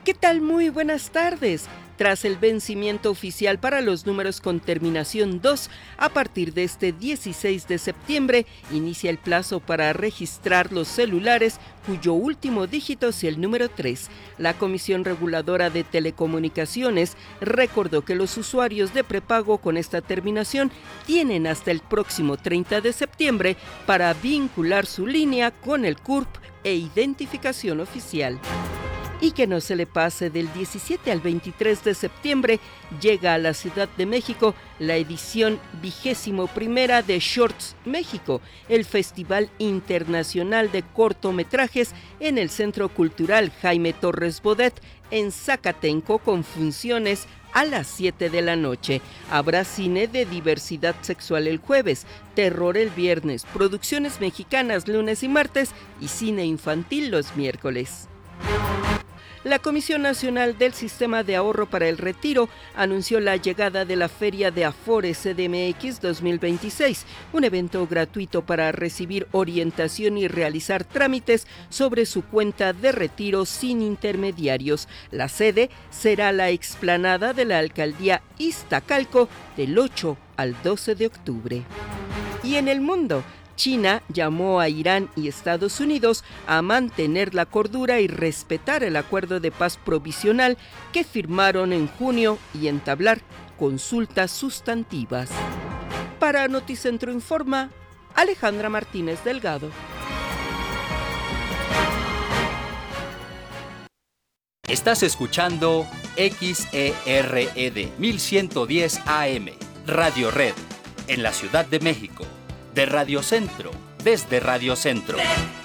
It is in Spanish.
¿Qué tal? Muy buenas tardes. Tras el vencimiento oficial para los números con terminación 2, a partir de este 16 de septiembre, inicia el plazo para registrar los celulares cuyo último dígito sea el número 3. La Comisión Reguladora de Telecomunicaciones recordó que los usuarios de prepago con esta terminación tienen hasta el próximo 30 de septiembre para vincular su línea con el CURP e identificación oficial. Y que no se le pase, del 17 al 23 de septiembre llega a la Ciudad de México la edición 21ª de Shorts México, el Festival Internacional de Cortometrajes en el Centro Cultural Jaime Torres Bodet en Zacatenco, con funciones a las 7 de la noche. Habrá cine de diversidad sexual el jueves, terror el viernes, producciones mexicanas lunes y martes y cine infantil los miércoles. La Comisión Nacional del Sistema de Ahorro para el Retiro anunció la llegada de la Feria de Afores CDMX 2026, un evento gratuito para recibir orientación y realizar trámites sobre su cuenta de retiro sin intermediarios. La sede será la explanada de la Alcaldía Iztacalco del 8 al 12 de octubre. Y en el mundo, China llamó a Irán y Estados Unidos a mantener la cordura y respetar el acuerdo de paz provisional que firmaron en junio y entablar consultas sustantivas. Para Noticentro Informa, Alejandra Martínez Delgado. Estás escuchando XERED 1110 AM, Radio Red, en la Ciudad de México. De Radio Centro, desde Radio Centro.